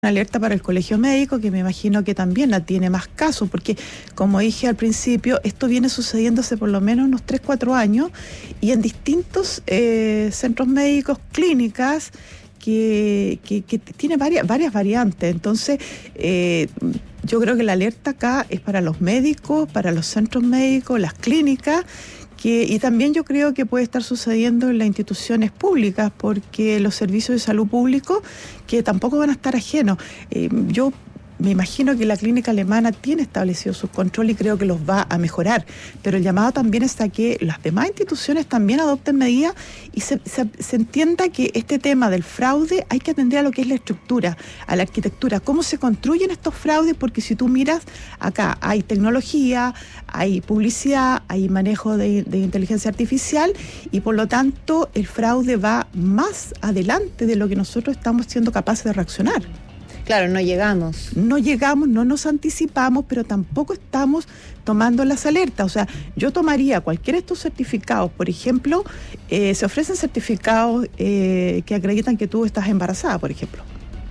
alerta para el colegio médico, que me imagino que también la tiene más casos, porque como dije al principio, esto viene sucediendo hace por lo menos unos 3-4 años y en distintos centros médicos, clínicas, que tiene varias variantes. Entonces, yo creo que la alerta acá es para los médicos, para los centros médicos, las clínicas, y también yo creo que puede estar sucediendo en las instituciones públicas, porque los servicios de salud públicos que tampoco van a estar ajenos. Yo me imagino que la clínica alemana tiene establecido sus controles y creo que los va a mejorar, pero el llamado también es a que las demás instituciones también adopten medidas y se entienda que este tema del fraude hay que atender a lo que es la estructura, a la arquitectura, cómo se construyen estos fraudes, porque si tú miras acá hay tecnología, hay publicidad, hay manejo de inteligencia artificial y por lo tanto el fraude va más adelante de lo que nosotros estamos siendo capaces de reaccionar. Claro, no llegamos, no nos anticipamos, pero tampoco estamos tomando las alertas. O sea, yo tomaría cualquiera de estos certificados, por ejemplo, se ofrecen certificados que acreditan que tú estás embarazada, por ejemplo.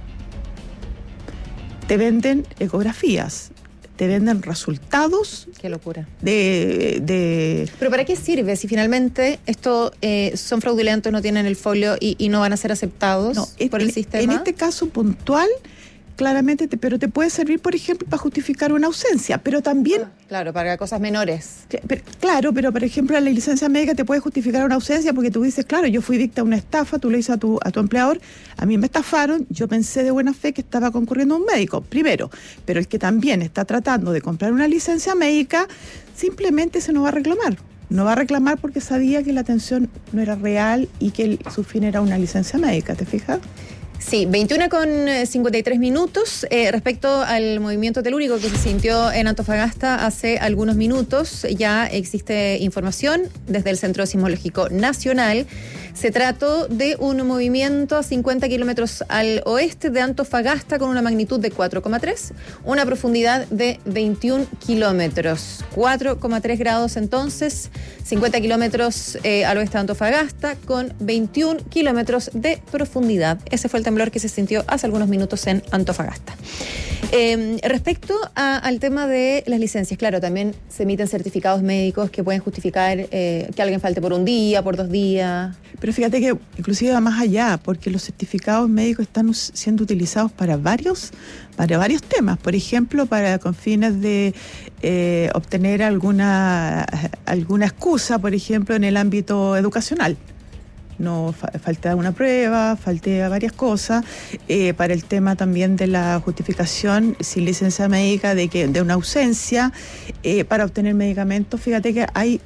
Te venden ecografías, te venden resultados. Qué locura. Pero ¿para qué sirve si finalmente estos son fraudulentos, no tienen el folio y no van a ser aceptados por el sistema? En este caso puntual, claramente, pero te puede servir, por ejemplo, para justificar una ausencia, pero también... Claro, para cosas menores. Pero por ejemplo, la licencia médica te puede justificar una ausencia porque tú dices, claro, yo fui víctima de una estafa, tú le dices a tu empleador, a mí me estafaron, yo pensé de buena fe que estaba concurriendo a un médico, primero, pero el que también está tratando de comprar una licencia médica, simplemente se nos va a reclamar. No va a reclamar porque sabía que la atención no era real y que su fin era una licencia médica, ¿te fijas? Sí, 21:53. Respecto al movimiento telúrico que se sintió en Antofagasta hace algunos minutos, ya existe información desde el Centro Sismológico Nacional. Se trató de un movimiento a 50 kilómetros al oeste de Antofagasta con una magnitud de 4,3, una profundidad de 21 kilómetros. 4,3 grados entonces, 50 kilómetros al oeste de Antofagasta con 21 kilómetros de profundidad. Ese fue el temblor que se sintió hace algunos minutos en Antofagasta. Respecto al tema de las licencias, claro, también se emiten certificados médicos que pueden justificar que alguien falte por un día, por 2 días. Pero fíjate que inclusive va más allá, porque los certificados médicos están siendo utilizados para varios temas. Por ejemplo, con fines de obtener alguna excusa, por ejemplo, en el ámbito educacional. No falta una prueba, falté varias cosas, para el tema también de la justificación sin licencia médica de una ausencia, para obtener medicamentos. Fíjate que hay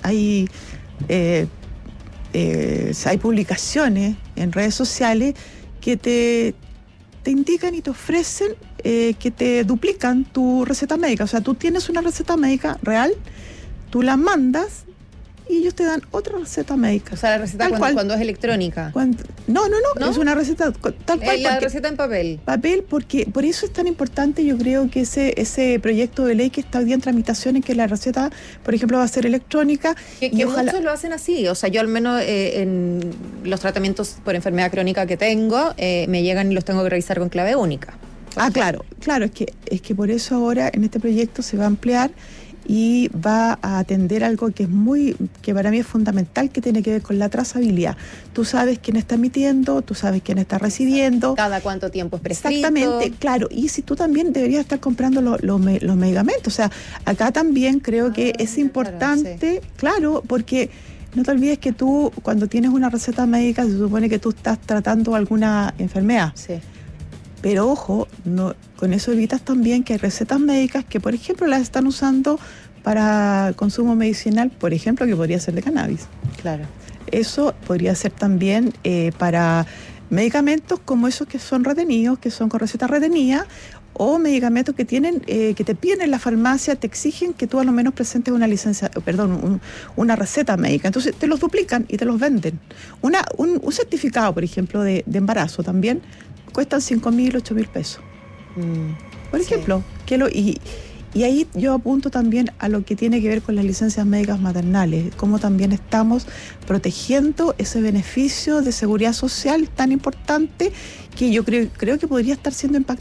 publicaciones en redes sociales que te indican y te ofrecen que te duplican tu receta médica. O sea, tú tienes una receta médica real, tú la mandas y ellos te dan otra receta médica. O sea, la receta cuando es electrónica. No, es una receta tal cual. La receta en papel. Porque por eso es tan importante, yo creo que ese proyecto de ley que está hoy día en tramitación, en que la receta, por ejemplo, va a ser electrónica. Que muchos lo hacen así. O sea, yo al menos en los tratamientos por enfermedad crónica que tengo, me llegan y los tengo que revisar con clave única. Claro, es que por eso ahora en este proyecto se va a ampliar y va a atender algo que para mí es fundamental, que tiene que ver con la trazabilidad. Tú sabes quién está emitiendo, tú sabes quién está recibiendo. Cada cuánto tiempo es prescrito. Exactamente, claro. Y si tú también deberías estar comprando los medicamentos. O sea, acá también creo que es importante, claro, porque no te olvides que tú, cuando tienes una receta médica, se supone que tú estás tratando alguna enfermedad. Sí. Pero ojo, con eso evitas también que hay recetas médicas que, por ejemplo, las están usando para consumo medicinal, por ejemplo, que podría ser de cannabis. Claro. Eso podría ser también para medicamentos como esos que son retenidos, que son con receta retenida, o medicamentos que te piden en la farmacia, te exigen que tú a lo menos presentes una receta médica. Entonces te los duplican y te los venden. Un certificado, por ejemplo, de embarazo también cuestan 5.000, 8.000 pesos. Por ejemplo, Y ahí yo apunto también a lo que tiene que ver con las licencias médicas maternales, cómo también estamos protegiendo ese beneficio de seguridad social tan importante que yo creo que podría estar siendo impactado